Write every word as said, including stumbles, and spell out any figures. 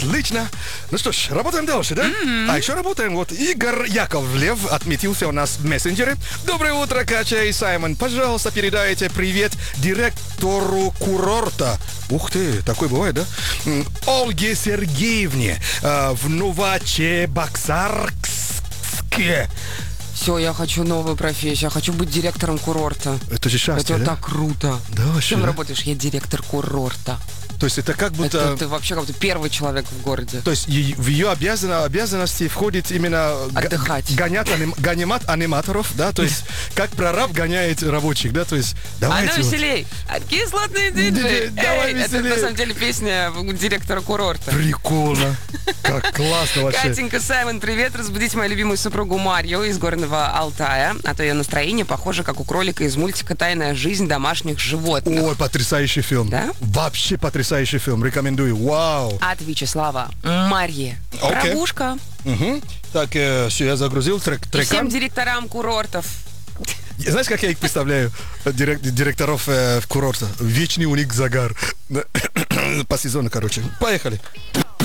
Отлично. Ну что ж, работаем дальше, да? Mm-hmm. А еще работаем. Вот Игорь Яковлев отметился у нас в мессенджере. Доброе утро, Катя и Саймон. Пожалуйста, передайте привет директору курорта. Ух ты, такой бывает, да? Ольге Сергеевне э, в Новочебоксарске. Все, я хочу новую профессию. Я хочу быть директором курорта. Это же счастье, Это да? так круто. Да, вообще. Кем да? работаешь? Я директор курорта. То есть это как будто... Это ты вообще как будто первый человек в городе. То есть е- в ее обязан- обязанности входит именно... Отдыхать. Г- гонять аним- гонимат аниматоров, да? То есть как прораб гоняет рабочих, да? То есть давайте... Она вот. веселей. А кислотный диджей. Давай Эй, это веселей. на самом деле песня директора курорта. Прикольно. Как классно вообще. Катенька, Саймон, привет. Разбудите мою любимую супругу Марью из горного Алтая. А то ее настроение похоже, как у кролика из мультика «Тайная жизнь домашних животных». Ой, потрясающий фильм. Да? Вообще потрясающий фильм. Рекомендую. Вау. От Вячеслава Марье. Окей. Пробушка. Угу. Так, э, все, я загрузил трек. И трекан. всем директорам курортов. Знаешь, как я их представляю? Дирек- директоров э, курорта. Вечный у них загар. По сезону, короче. Поехали.